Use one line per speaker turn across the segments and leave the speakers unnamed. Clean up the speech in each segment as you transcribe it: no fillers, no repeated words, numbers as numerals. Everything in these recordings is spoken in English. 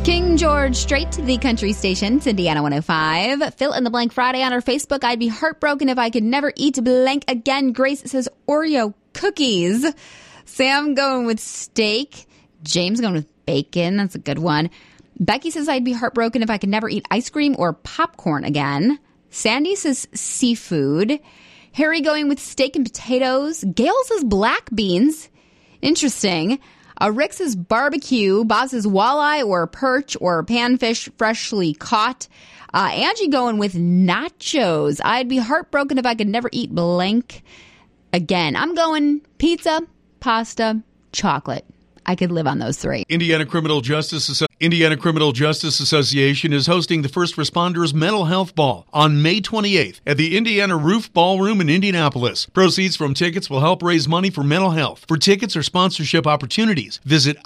King George Strait to the country station, it's Indiana 105. Fill in the blank Friday on our Facebook. I'd be heartbroken if I could never eat blank again. Grace says Oreo cookies. Sam going with steak. James going with bacon. That's a good one. Becky says I'd be heartbroken if I could never eat ice cream or popcorn again. Sandy says seafood. Harry going with steak and potatoes. Gail says black beans. Interesting. Rick says barbecue. Bob says walleye or perch or panfish freshly caught. Angie going with nachos. I'd be heartbroken if I could never eat blank again. I'm going pizza, pasta, chocolate. I could live on those three.
Indiana Criminal Justice Association is hosting the First Responders Mental Health Ball on May 28th at the Indiana Roof Ballroom in Indianapolis. Proceeds from tickets will help raise money for mental health. For tickets or sponsorship opportunities, visit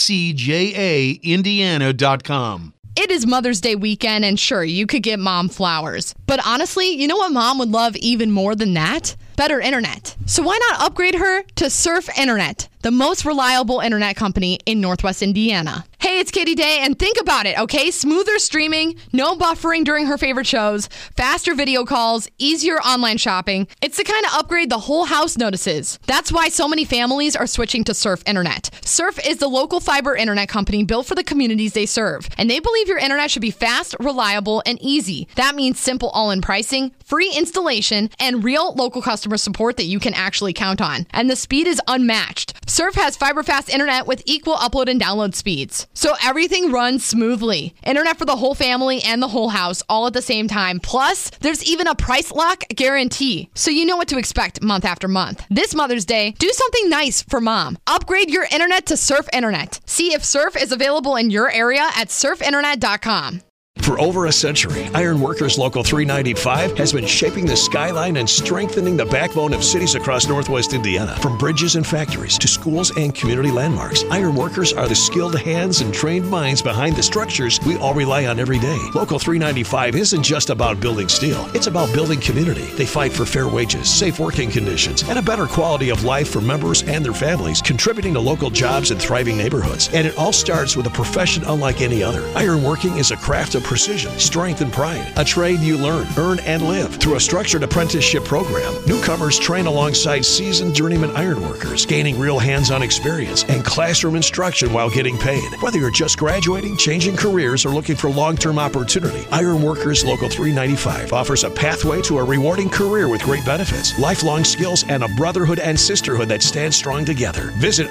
icjaindiana.com.
It is Mother's Day weekend, and sure, you could get mom flowers. But honestly, you know what mom would love even more than that? Better internet. So why not upgrade her to Surf Internet, the most reliable internet company in Northwest Indiana? Hey, it's Katie Day, and think about it, okay? Smoother streaming, no buffering during her favorite shows, faster video calls, easier online shopping. It's the kind of upgrade the whole house notices. That's why so many families are switching to Surf Internet. Surf is the local fiber internet company built for the communities they serve, and they believe your internet should be fast, reliable, and easy. That means simple all-in pricing, free installation, and real local customer support that you can actually count on. And the speed is unmatched. Surf has fiber-fast internet with equal upload and download speeds, so everything runs smoothly. Internet for the whole family and the whole house all at the same time. Plus, there's even a price lock guarantee, so you know what to expect month after month. This Mother's Day, do something nice for mom. Upgrade your internet to Surf Internet. See if Surf is available in your area at surfinternet.com.
For over a century, Ironworkers Local 395 has been shaping the skyline and strengthening the backbone of cities across Northwest Indiana. From bridges and factories to schools and community landmarks, Ironworkers are the skilled hands and trained minds behind the structures we all rely on every day. Local 395 isn't just about building steel. It's about building community. They fight for fair wages, safe working conditions, and a better quality of life for members and their families, contributing to local jobs and thriving neighborhoods. And it all starts with a profession unlike any other. Ironworking is a craft of precision, strength, and pride. A trade you learn, earn, and live. Through a structured apprenticeship program, newcomers train alongside seasoned journeyman ironworkers, gaining real hands-on experience and classroom instruction while getting paid. Whether you're just graduating, changing careers, or looking for long-term opportunity, Ironworkers Local 395 offers a pathway to a rewarding career with great benefits, lifelong skills, and a brotherhood and sisterhood that stand strong together. Visit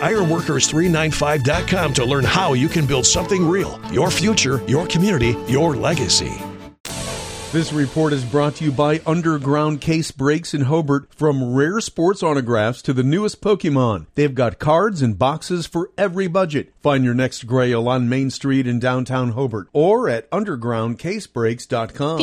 ironworkers395.com to learn how you can build something real. Your future, your community, your legacy.
This report is brought to you by Underground Case Breaks in Hobart. From rare sports autographs to the newest Pokemon, they've got cards and boxes for every budget. Find your next Grail on Main Street in downtown Hobart or at undergroundcasebreaks.com.